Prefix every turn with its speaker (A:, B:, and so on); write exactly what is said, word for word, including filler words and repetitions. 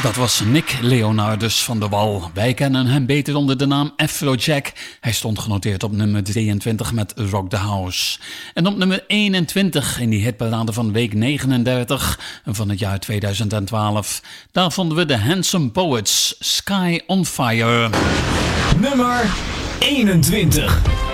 A: Dat was Nick Leonardus van der Wal. Wij kennen hem beter onder de naam Afrojack. Hij stond genoteerd op nummer drieëntwintig met Rock the House. En op nummer eenentwintig in die hitparade van week negenendertig van het jaar tweeduizend twaalf. Daar vonden we de Handsome Poets, Sky on Fire.
B: Nummer eenentwintig.